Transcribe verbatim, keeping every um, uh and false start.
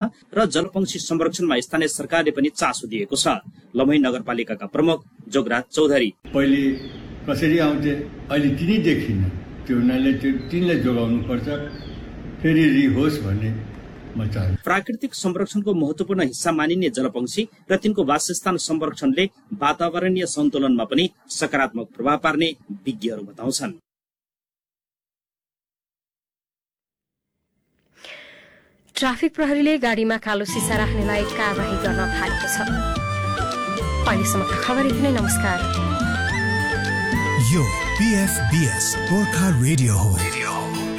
र जलपक्षी संरक्षणमा स्थानीय सरकारले पनि चासो दिएको छ। लमही नगरपालिकाका प्रमुख जोगराज चौधरी पहिले कसरी आउँथे अहिले तिनी देखिन, त्यो हुनाले त्यो तिनलाई जोगाउनु पर्छ, फेरि रिहोस् भन्ने म चाहन्छु। प्राकृतिक संरक्षणको महत्वपूर्ण हिस्सा मानिने जलपक्षी र तिनको वासस्थान संरक्षणले वातावरणीय सन्तुलनमा पनि सकारात्मक प्रभाव पार्ने विज्ञहरू बताउँछन्। ट्राफिक प्रहरीले गाडीमा कालो सिसा राख्नेलाई कारबाही गर्न थालेको छ। अहिलेसम्मका खबर यति नै। नमस्कार। यो पीएफबीएस गोर्खा रेडियो हो।